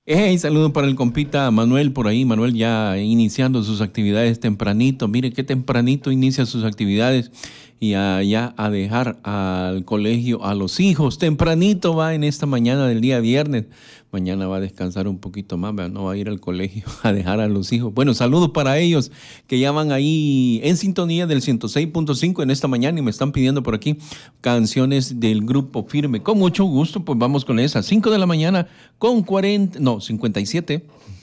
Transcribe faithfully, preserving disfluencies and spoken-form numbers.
Hey, saludo para el compita Manuel por ahí. Manuel ya iniciando sus actividades tempranito. Mire qué tempranito inicia sus actividades y allá a dejar al colegio a los hijos. Tempranito va en esta mañana del día viernes. Mañana va a descansar un poquito más, ¿verdad? No va a ir al colegio a dejar a los hijos. Bueno, saludos para ellos que ya van ahí en sintonía del ciento seis punto cinco en esta mañana y me están pidiendo por aquí canciones del Grupo Firme. Con mucho gusto, pues vamos con esas. cinco de la mañana con cuarenta, no, cincuenta y siete.